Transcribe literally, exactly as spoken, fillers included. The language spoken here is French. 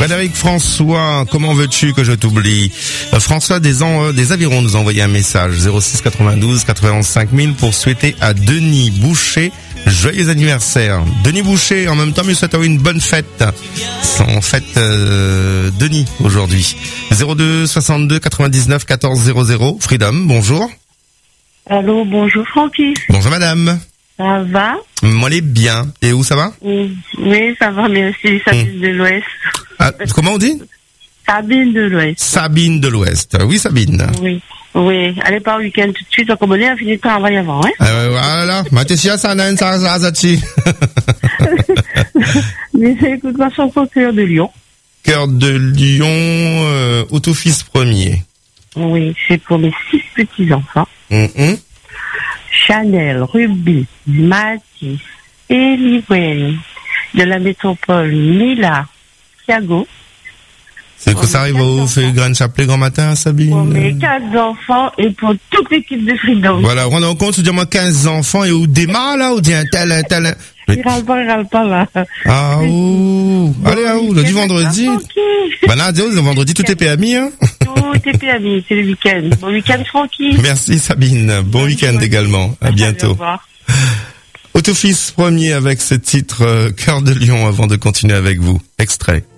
Frédéric François, comment veux-tu que je t'oublie? euh, François des, en, euh, des Avirons nous a envoyé un message zéro six quatre-vingt-douze quatre-vingt-onze cinq mille pour souhaiter à Denis Boucher joyeux anniversaire. Denis Boucher, en même temps, mais souhaite une bonne fête. En fête euh, Denis aujourd'hui. zéro deux soixante-deux quatre-vingt-dix-neuf quatorze zéro zéro. Freedom, bonjour. Allô, bonjour Francky. Bonjour madame. Ça va? Moi, elle est bien. Et où ça va? Oui, oui, ça va, merci. Sabine mmh. de l'Ouest. Ah, comment on dit? Sabine de l'Ouest. Sabine de l'Ouest. Oui, Sabine. Oui. Oui, allez pas au week-end tout de suite, on commence à finir de travail avant, hein? Euh, voilà. Mathieu, ça n'a ça, ça, ça, ça, Mais écoute, ma chanson Cœur de Lion. Cœur de Lion, euh, Autofils premier. Oui, c'est pour mes six petits-enfants. Mm-hmm. Chanel, Ruby, Mathis, Eliwen, de la métropole Mila, Thiago. C'est que ça arrive au fait Grand Chapelet grand matin, Sabine? Pour mes quatre enfants et pour toute l'équipe de Freedom. Voilà, on en compte, dis-moi quinze enfants et où démarre là, ou dit un tel, un tel. Il râle pas, il râle pas là. Ah, ouh. Allez, ah, où, le du vendredi. Ben là, le vendredi, tout est P M I, hein? Tout est P M I, c'est le week-end. Bon week-end tranquille. Merci Sabine, bon week-end également. À bientôt. Au revoir. Autofils premier avec ce titre euh, Cœur de Lion avant de continuer avec vous. Extrait.